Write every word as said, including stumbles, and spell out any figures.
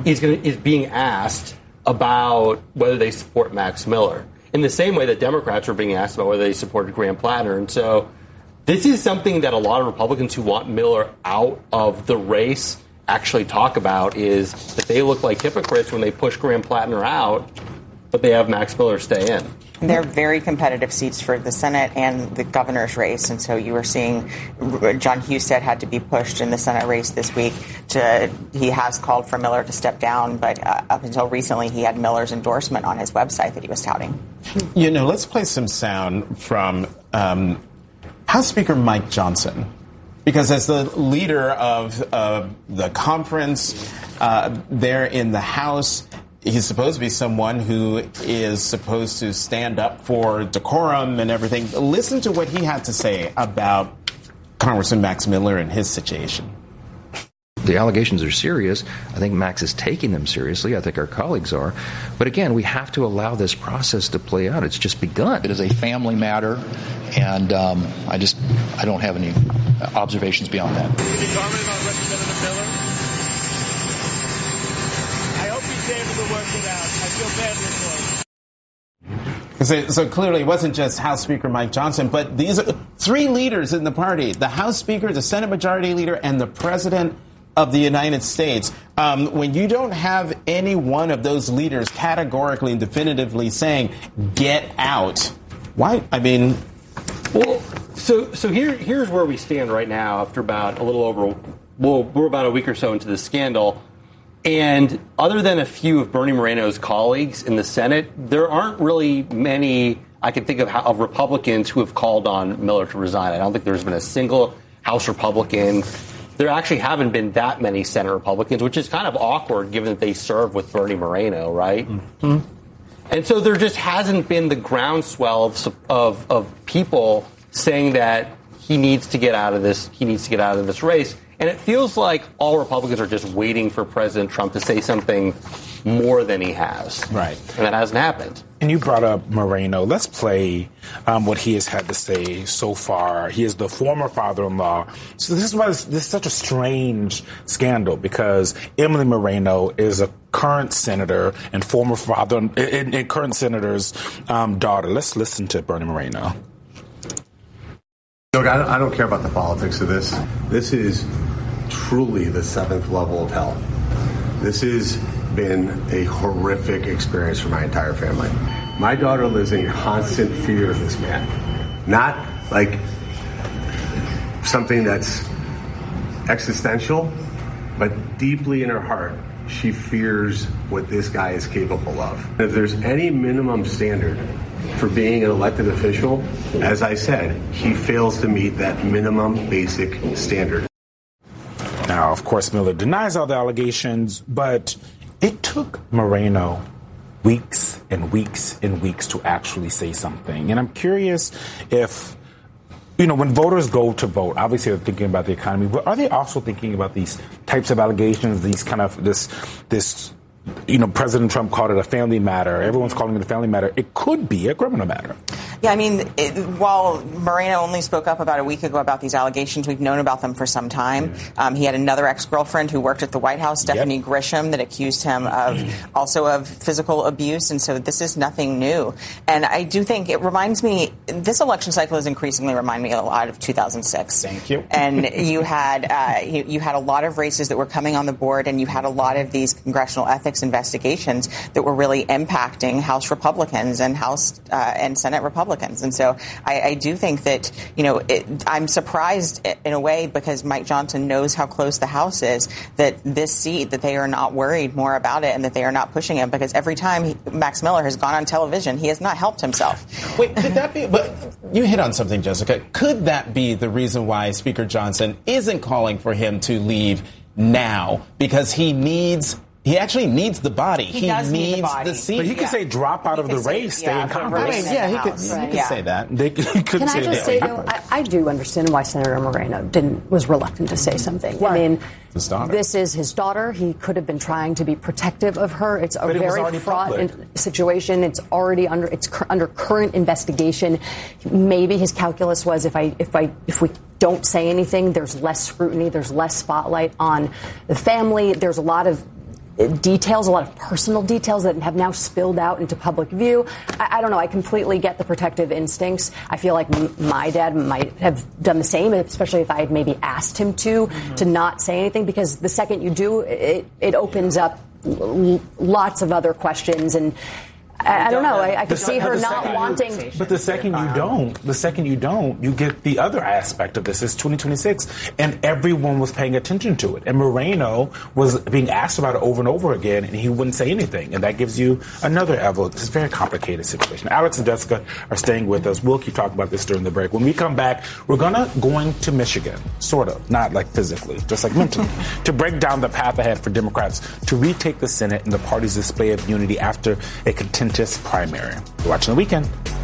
is going is being asked about whether they support Max Miller in the same way that Democrats are being asked about whether they supported Graham Platter. And so this is something that a lot of Republicans who want Miller out of the race actually talk about, is that they look like hypocrites when they push Graham Platter out, but they have Max Miller stay in. They're very competitive seats for the Senate and the governor's race. And so you were seeing John Husted had to be pushed in the Senate race this week. To He has called for Miller to step down, but uh, up until recently, he had Miller's endorsement on his website that he was touting. You know, let's play some sound from um, House Speaker Mike Johnson. Because as the leader of uh, the conference uh, there in the House, he's supposed to be someone who is supposed to stand up for decorum and everything. Listen to what he had to say about Congressman Max Miller and his situation. The allegations are serious. I think Max is taking them seriously. I think our colleagues are. But again, we have to allow this process to play out. It's just begun. It is a family matter, and um, I just I don't have any observations beyond that. Can you comment on Representative Miller? I hope he's able to work it out. I feel badly for him. So, so clearly it wasn't just House Speaker Mike Johnson, but these are three leaders in the party: the House Speaker, the Senate Majority Leader, and the President of the United States. Um, when you don't have any one of those leaders categorically and definitively saying, get out, why? I mean... Well, so so here here's where we stand right now after about a little over, well, we're about a week or so into the scandal. And other than a few of Bernie Moreno's colleagues in the Senate, there aren't really many I can think of, of Republicans who have called on Miller to resign. I don't think there's been a single House Republican. There actually haven't been that many Senate Republicans, which is kind of awkward given that they serve with Bernie Moreno, right? Mm-hmm. And so there just hasn't been the groundswell of, of of people saying that he needs to get out of this. He needs to get out of this race. And it feels like all Republicans are just waiting for President Trump to say something more than he has. Right. And that hasn't happened. And you brought up Moreno. Let's play um, what he has had to say so far. He is the former father-in-law. So this is why this, this is such a strange scandal, because Emily Moreno is a current senator and former father and, and current senator's um, daughter. Let's listen to Bernie Moreno. Look, I don't, I don't care about the politics of this. This is truly the seventh level of hell. This has been a horrific experience for my entire family. My daughter lives in constant fear of this man. Not like something that's existential, but deeply in her heart, she fears what this guy is capable of. If there's any minimum standard for being an elected official, as I said, he fails to meet that minimum basic standard. Now, of course, Miller denies all the allegations, but it took Moreno weeks and weeks and weeks to actually say something. And I'm curious if, you know, when voters go to vote, obviously they're thinking about the economy, but are they also thinking about these types of allegations, these kind of this, this, you know, President Trump called it a family matter. Everyone's calling it a family matter. It could be a criminal matter. Yeah, I mean, it, while Moreno only spoke up about a week ago about these allegations, we've known about them for some time. Um, he had another ex-girlfriend who worked at the White House, Stephanie yep. Grisham, that accused him of also of physical abuse. And so this is nothing new. And I do think it reminds me, this election cycle is increasingly remind me a lot of two thousand six. Thank you. And you had uh, you, you had a lot of races that were coming on the board, and you had a lot of these congressional ethics investigations that were really impacting House Republicans and House uh, and Senate Republicans. And so I, I do think that, you know, it, I'm surprised in a way, because Mike Johnson knows how close the House is, that this seat, that they are not worried more about it and that they are not pushing it, because every time he, Max Miller has gone on television, he has not helped himself. Wait, could that be, but you hit on something, Jessica. Could that be the reason why Speaker Johnson isn't calling for him to leave now? Because he needs... He actually needs the body. He, he does needs need the, body. the seat. But he could yeah. say drop out he of the say, race, yeah, stay in Congress. Right, yeah, he could, right. he could yeah. say that. They could Can say I just that. say, though, I, I do understand why Senator Moreno didn't was reluctant to say something. Why? I mean, his daughter. This is his daughter. He could have been trying to be protective of her. It's a but it very fraught in, situation. It's already under it's cur- under current investigation. Maybe his calculus was if I if I if we don't say anything, there's less scrutiny, there's less spotlight on the family. There's a lot of details, a lot of personal details that have now spilled out into public view. I, I don't know. I completely get the protective instincts. I feel like m- my dad might have done the same, especially if I had maybe asked him to, mm-hmm. to not say anything, because the second you do, it, it opens up l- lots of other questions. And I, I don't know. I, I could see her not wanting. But the second you don't, the second you don't, you get the other aspect of this. It's twenty twenty-six, and everyone was paying attention to it. And Moreno was being asked about it over and over again, and he wouldn't say anything. And that gives you another evidence. It's a very complicated situation. Alex and Jessica are staying with us. We'll keep talking about this during the break. When we come back, we're gonna going to Michigan, sort of, not like physically, just like mentally, to break down the path ahead for Democrats to retake the Senate and the party's display of unity after a contentious primary. You're watching The Weekend.